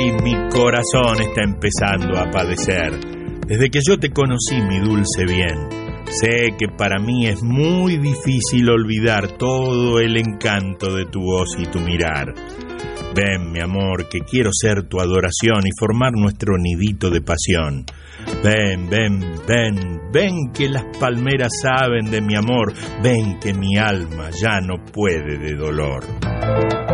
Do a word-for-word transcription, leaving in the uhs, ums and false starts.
Sí, mi corazón está empezando a padecer. Desde que yo te conocí, mi dulce bien, sé que para mí es muy difícil olvidar todo el encanto de tu voz y tu mirar. Ven, mi amor, que quiero ser tu adoración y formar nuestro nidito de pasión. Ven, ven, ven, ven que las palmeras saben de mi amor. Ven que mi alma ya no puede de dolor.